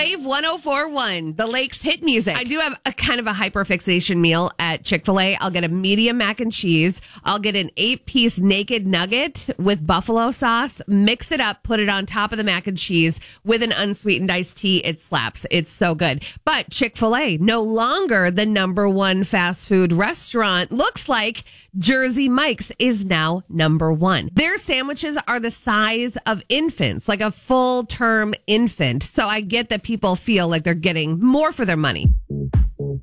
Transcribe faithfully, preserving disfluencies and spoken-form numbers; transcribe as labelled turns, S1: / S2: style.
S1: Wave one oh four point one, the Lakes hit music. I do have a kind of a hyperfixation meal at Chick-fil-A. I'll get a medium mac and cheese. I'll get an eight-piece naked nugget with buffalo sauce, mix it up, put it on top of the mac and cheese with an unsweetened iced tea. It slaps. It's so good. But Chick-fil-A, no longer the number one fast food restaurant. Looks like Jersey Mike's is now number one. Their sandwiches are the size of infants, like a full-term infant. So I get that people feel like they're getting more for their money.